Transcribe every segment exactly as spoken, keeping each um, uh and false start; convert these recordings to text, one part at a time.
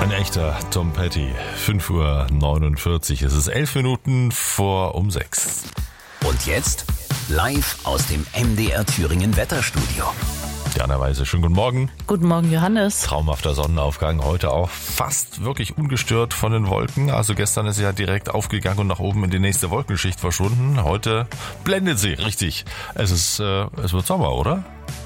Ein echter Tom Petty. fünf Uhr neunundvierzig. Es ist elf Minuten vor um sechs. Und jetzt live aus dem M D R Thüringen Wetterstudio. Diana Weise, schönen guten Morgen. Guten Morgen, Johannes. Traumhafter Sonnenaufgang, heute auch fast wirklich ungestört von den Wolken. Also gestern ist sie ja direkt aufgegangen und nach oben in die nächste Wolkenschicht verschwunden. Heute blendet sie, richtig. Es ist, äh, es wird Sommer, oder?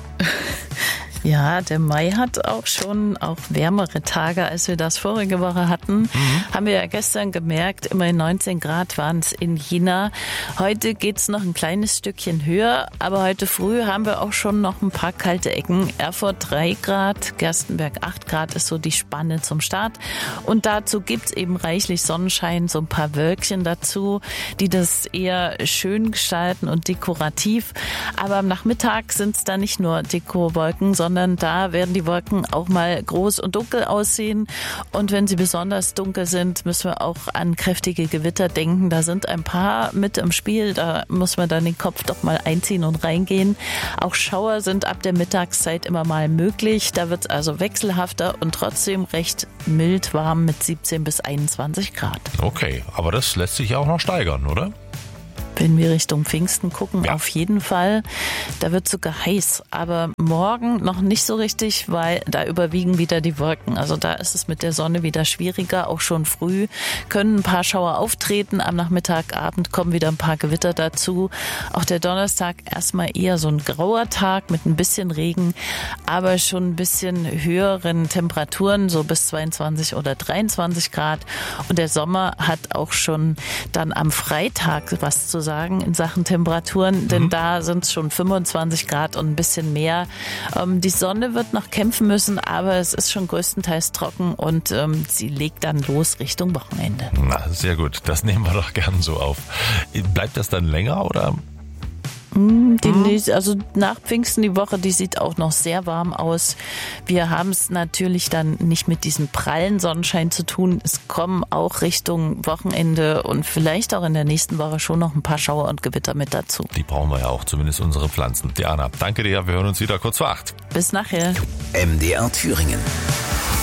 Ja, der Mai hat auch schon auch wärmere Tage, als wir das vorige Woche hatten. Mhm. Haben wir ja gestern gemerkt, immerhin neunzehn Grad waren es in Jena. Heute geht's noch ein kleines Stückchen höher, aber heute früh haben wir auch schon noch ein paar kalte Ecken. Erfurt drei Grad, Gerstenberg acht Grad ist so die Spanne zum Start. Und dazu gibt's eben reichlich Sonnenschein, so ein paar Wölkchen dazu, die das eher schön gestalten und dekorativ. Aber am Nachmittag sind's da nicht nur Dekowolken, sondern sondern da werden die Wolken auch mal groß und dunkel aussehen. Und wenn sie besonders dunkel sind, müssen wir auch an kräftige Gewitter denken. Da sind ein paar mit im Spiel. Da muss man dann den Kopf doch mal einziehen und reingehen. Auch Schauer sind ab der Mittagszeit immer mal möglich. Da wird es also wechselhafter und trotzdem recht mild warm mit siebzehn bis einundzwanzig Grad. Okay, aber das lässt sich auch noch steigern, oder? Wenn wir Richtung Pfingsten gucken, ja. Auf jeden Fall. Da wird sogar heiß. Aber morgen noch nicht so richtig, weil da überwiegen wieder die Wolken. Also da ist es mit der Sonne wieder schwieriger. Auch schon früh können ein paar Schauer auftreten. Am Nachmittagabend kommen wieder ein paar Gewitter dazu. Auch der Donnerstag erstmal eher so ein grauer Tag mit ein bisschen Regen, aber schon ein bisschen höheren Temperaturen, so bis zweiundzwanzig oder dreiundzwanzig Grad. Und der Sommer hat auch schon dann am Freitag was zu sagen in Sachen Temperaturen, denn mhm. da sind es schon fünfundzwanzig Grad und ein bisschen mehr. Ähm, die Sonne wird noch kämpfen müssen, aber es ist schon größtenteils trocken und ähm, sie legt dann los Richtung Wochenende. Na, sehr gut, das nehmen wir doch gern so auf. Bleibt das dann länger oder? Die nächste, also nach Pfingsten die Woche, die sieht auch noch sehr warm aus. Wir haben es natürlich dann nicht mit diesem prallen Sonnenschein zu tun. Es kommen auch Richtung Wochenende und vielleicht auch in der nächsten Woche schon noch ein paar Schauer und Gewitter mit dazu. Die brauchen wir ja auch, zumindest unsere Pflanzen. Diana, danke dir. Wir hören uns wieder kurz vor acht. Bis nachher. M D R Thüringen.